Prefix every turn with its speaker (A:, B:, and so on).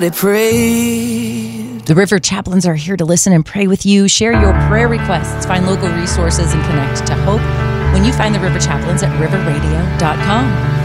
A: They prayed.
B: The River Chaplains are here to listen and pray with you. Share your prayer requests, find local resources, and connect to hope when you find the River Chaplains at riverradio.com.